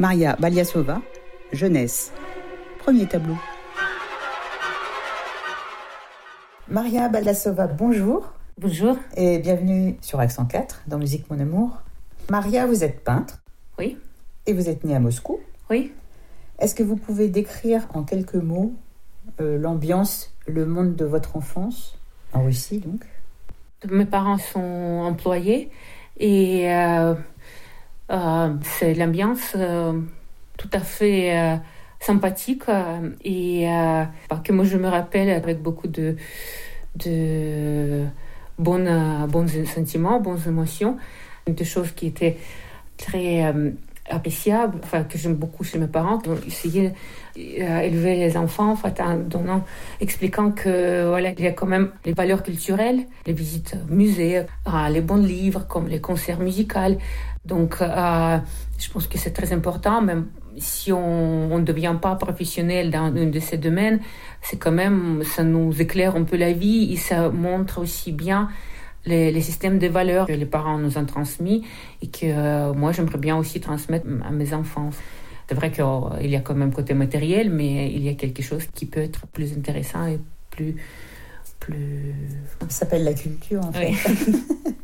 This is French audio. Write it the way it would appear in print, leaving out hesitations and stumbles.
Maria Baliasova, jeunesse. Premier tableau. Maria Baliasova, bonjour. Bonjour. Et bienvenue sur Accent 4, dans Musique Mon Amour. Maria, vous êtes peintre. Oui. Et vous êtes née à Moscou. Oui. Est-ce que vous pouvez décrire en quelques mots l'ambiance, le monde de votre enfance, en Russie donc? Mes parents sont employés et c'est l'ambiance tout à fait sympathique et que moi je me rappelle avec beaucoup de bons sentiments, bonnes émotions, des choses qui étaient très appréciables, que j'aime beaucoup chez mes parents, qui ont essayé d'élever les enfants, expliquant que voilà, il y a quand même les valeurs culturelles, les visites au musée, les bons livres, comme les concerts musicaux. Donc, je pense que c'est très important, même si on ne devient pas professionnel dans un de ces domaines, c'est quand même, ça nous éclaire un peu la vie et ça montre aussi bien les systèmes de valeurs que les parents nous ont transmis et que moi j'aimerais bien aussi transmettre à mes enfants. C'est vrai qu'il y a quand même côté matériel, mais il y a quelque chose qui peut être plus intéressant et plus... Ça s'appelle la culture en fait. Oui.